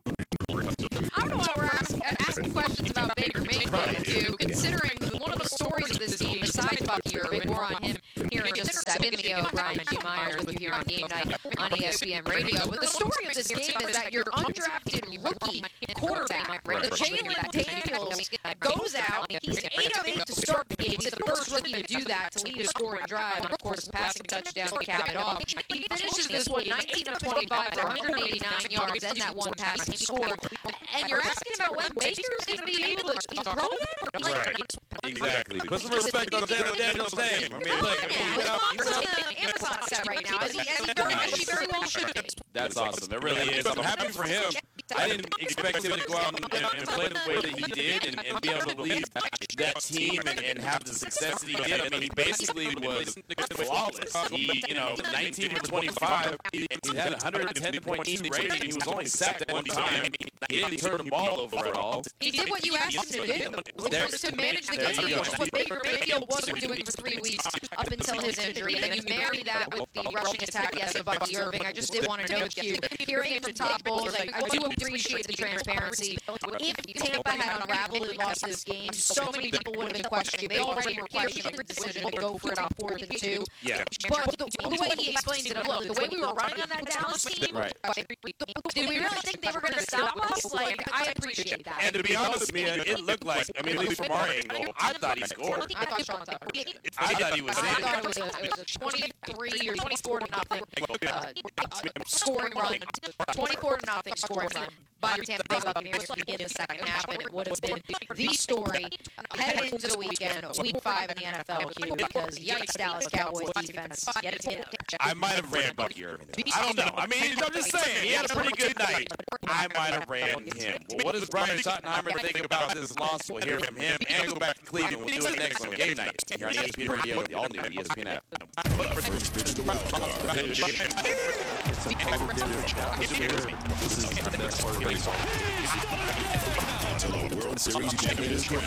I don't know why we're asking, asking questions about Baker Mayfield, too, considering one of the stories of this team, besides Bucky Irvin, more on him here in just a second. Video Brian G. Myers with you here on Game Night on E S P N Radio. But the story of this game is that your undrafted rookie quarterback, Jalen Daniels, goes out. He's eight of eight to start the game. He's the first rookie to do that, to lead a scoring drive, and of course, passing touchdown to cap it off. He finishes this one nineteen of twenty-five for one hundred eighty-nine yards and that one pass he scored. And you're asking about when Baker's going to be able to throw that? Like, right. Exactly. Put some respect on Jalen Daniels' name. I mean, look, his mom's on the Amazon set right now, as he, as he very, as he very well should be. That's awesome. It really is. I'm happy for him. I didn't expect him to go out and, and, and play the way that he did and, and be able to lead that team and, and have the success that he did. I mean, he basically was flawless. He, you know, nineteen for twenty-five. He had one hundred ten point eight rating. He was only sacked at one time. He didn't turn the ball over at all. He did what you asked him to do, which was to manage the game, which is what Baker Mayfield wasn't doing for three weeks up until his injury. And then you marry that with the rushing attack, yes, of Bucky Irving. I just did want to note you. Hearing from Todd Bowles, I, I do appreciate the transparency. If Tampa had unraveled and lost this game, so many people would have been questioning. They already were questioning the decision to go for it on fourth and two. Yeah. But the, the way he explains it, look, the way we were running on that Dallas team, right. Did we really think they were going to stop us? Like, I appreciate that. And to be honest, man, it looked like, I mean, at least from our angle, I thought he scored. I thought Sean Tucker was in. I thought he was in. I thought it was a, it was a twenty-three or twenty-four to nothing uh, uh, scoring run, twenty-four to nothing scoring run by your Tampa Bay Buccaneers to begin the second half, and it would have been the story headed into the weekend, week five in the N F L, Q, because yikes, Dallas Cowboys defense yet again. I might have ran Bucky Irvin. I don't know. I mean, I'm just saying, he had a pretty good night. I might have ran him. Well, what does Brian Schottenheimer think about this loss? We'll hear from him and go back to Cleveland. We'll do it next on Game Night here on E S P N Radio, the all-new E S P N app. Until the World Series champion is crowned.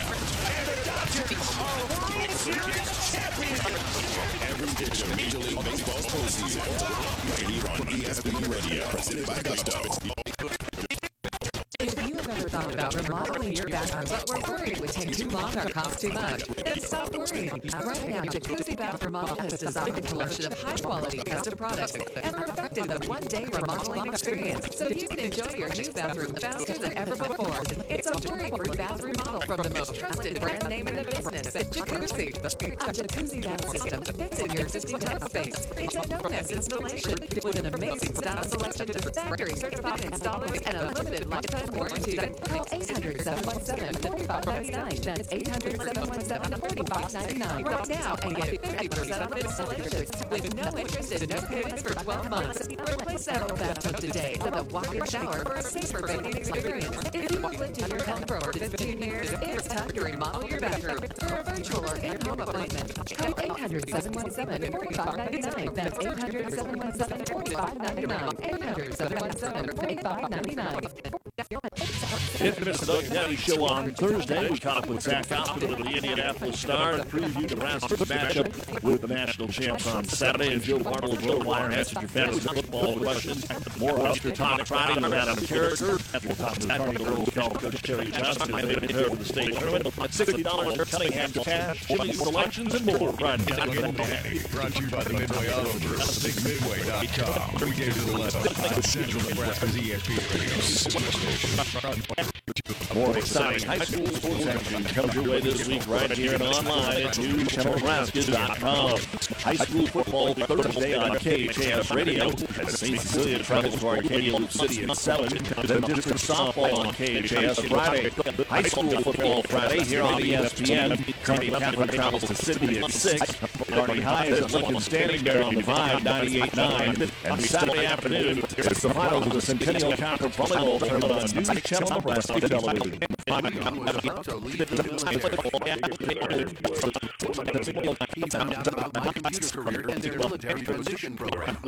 Every pitch of Major League Baseball's postseason. Right here on E S P N Radio, presented by Gusto. If you have ever thought about remodeling your bathroom but were worried it would take too long or cost too much, then stop worrying. Right now, Jacuzzi Bath Remodel has designed a collection of high-quality custom products and perfected the one-day remodeling experience so you can enjoy your new bathroom faster than ever before. It's a worry-free bath remodel from the most trusted brand name in the business, Jacuzzi. A Jacuzzi bath system fits in your existing tub space. It's a no-mess installation with an amazing style selection of factory-certified installers and a limited lifetime warranty. Call eight hundred, seven one seven, four five nine nine. That's eight hundred, seven one seven, four five nine nine. Right now and get fifty percent off installations with no interest and no payments for twelve months. Replace that old bathtub today with a walk-in shower for a safer bathing experience. If you have lived in your home for over fifteen years, it's time to remodel your bathroom. For a virtual or in-home appointment, call eight hundred, seven one seven, four five nine nine. That's eight hundred, seven one seven, four five nine nine. eight hundred, seven one seven, four five nine nine. If you missed the Doug Daddy Show on Thursday, we caught up with Zach Hospital of the Indianapolis Star and previewed Nebraska's matchup with the national champs on Saturday. And Joe Bartle of RotoWire answered your fantasy football questions. More Husker Talk Friday with Adam Carricker. We'll talk to Zach Rose, Coach Terry Johnson, and they've been here for the state tournament. At sixty dollars for Cunningham cash, Chili selections, and more. Friday night. Brought to you by the Midway Auto Group. Big Midway dot com. Every day to the eleven on Central Nebraska's E S P N Radio. More exciting high school sports action comes your way this week right here and online at news channel nebraska dot com. High school football Thursday on K H A S Radio as Saint Cecilia travels to Arcadia Loop City at seven. Then district softball on K H A S Friday. High school football Friday here on E S P N. Kearney Catholic travels to Sydney at six. Kearney High is at Lincoln Standing Bear on the Vibe ninety-eight nine. And Saturday afternoon, it's the finals of the Centennial Catholic Volleyball Tournament on News Channel Nebraska Television. He found out about my computer career and their military transition program.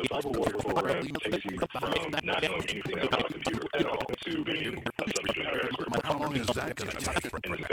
How long is that going to take?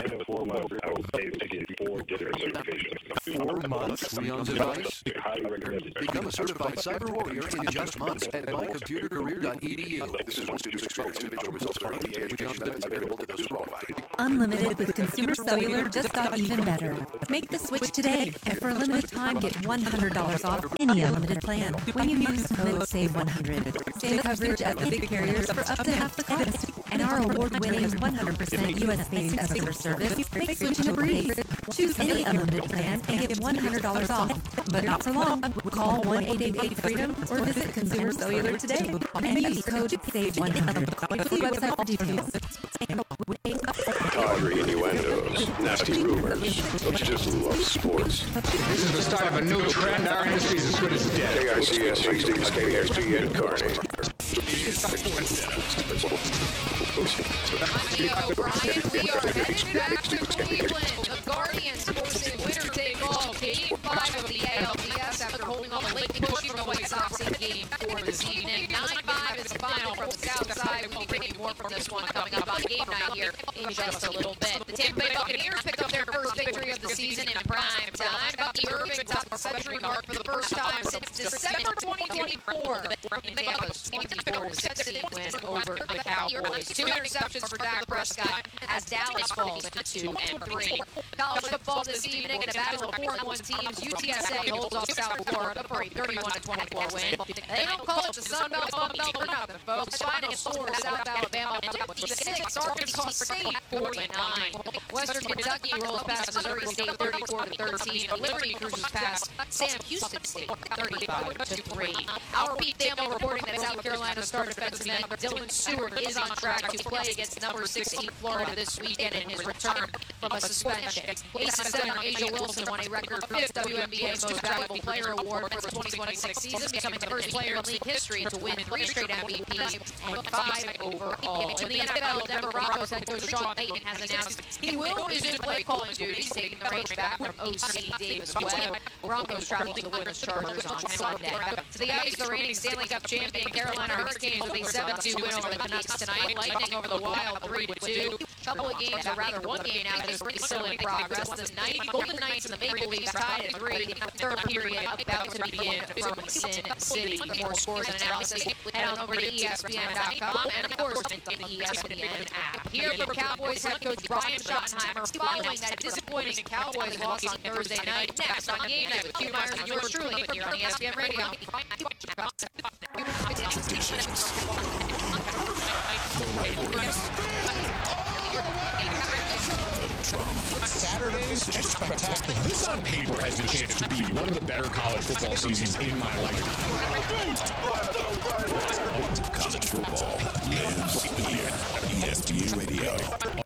Four months, Leon's advice? Become a certified cyber warrior in just months at my computer career dot e d u. This is one student's experience. Individual results are the education that is available to those who qualify. Unlimited with Consumer Cellular just got even better. Make the switch today, and for a limited time, get one hundred dollars off any unlimited plan when you use code SAVE one hundred. Save coverage at the big carriers for up to half the cost. And our award-winning one hundred percent U S-based customer service makes switching a breeze. Choose any unlimited plan and get one hundred dollars off. But not for long. Call one eight eight eight freedom or visit Consumer Cellular today and use code SAVE one hundred. See website for details. Tawdry innuendos, nasty rumors. Let's just love sports. This is the start of a new trend. Our industry is as good as dead. K I C S Hastings, K S P N Kearney. O'Brien, we are headed back to Cleveland. The Guardians hosting winner take all. Game five of the A L D S after holding on the late push from the White Sox in game four this evening. nine five is the final from the south side. We'll be bringing more from this one coming up on game night here in just a little bit. The Tampa Bay Buccaneers picked up their first victory of the season in prime time. Bucky Irving topped the century mark for the first time since December twenty twenty-four in Tampa's twenty-four to sixteen win over the Cowboys. Two interceptions for Dak Prescott as Dallas falls to two and three. College football this evening in a battle of four and one teams. U T S A holds off South Florida for a thirty-one to twenty-four win. They don't call it the Sun Belt Fun Belt for nothing, folks. Final score: South Alabama fifty-six, Arkansas State forty-nine. Western Kentucky rolls past Missouri State thirty-four to thirteen. Liberty cruises past Sam Houston State thirty-five to three. Our Pete Thamel reporting that South Carolina star defenseman Dylan Stewart is on track to play against number sixteen Florida this weekend in his return from a suspension. Aces center Asia Wilson won a record fifth W N B A Most Valuable Player Award for the twenty twenty-six season, becoming the first player in league history to win three straight M V Ps and five overall. In the N F L, Denver Broncos head coach Sean Payton has announced he will resume play calling duties, taking the reins back from O C Davis Webb. Broncos travel to the Women's Chargers on Sunday. To the ice, the reigning Stanley Cup champion Carolina Hurricanes with a seven two win over the Canucks tonight. Lightning over the Wild three to two. Couple of games, or rather one game now, that is still in progress. The night, Golden Knights and the Maple Leafs tied at three. Third period about to begin from Sin City. More scores and analysis, head on over to E S P N dot com and, of course, the E S P N app. Here from Cowboys head coach Brian Schottenheimer following that disappointing Cowboys loss on Thursday night. Next on Game Night with Q Myers and yours truly here on E S P N Radio. Saturdays, just spectacular. This on paper has the chance to be one of the better college football seasons in my lifetime. College football lives here. E S P N Radio.